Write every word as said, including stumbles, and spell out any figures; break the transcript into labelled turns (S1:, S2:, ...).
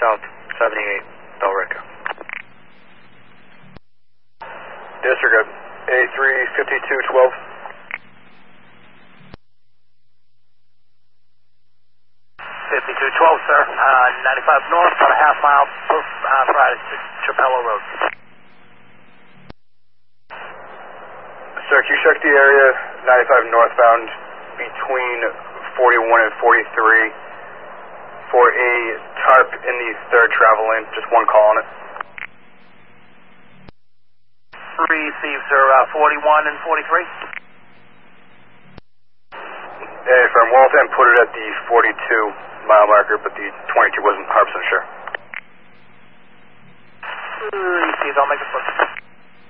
S1: South seventy-eight, Bellrica.
S2: Disregard, A three fifty-two twelve.
S3: fifty-two twelve, sir. Uh, ninety-five north, about a half mile uh, prior to Chapello Road.
S2: Sir, can you check the area ninety-five northbound between forty-one and forty-three for a tarp in the third travel lane? Just one call on it.
S3: Received, sir. Uh, forty-one and forty-three.
S2: Hey, firm. Waltham put it at the forty-two mile marker, but the twenty-two wasn't one hundred percent sure.
S3: Received. I'll make a foot.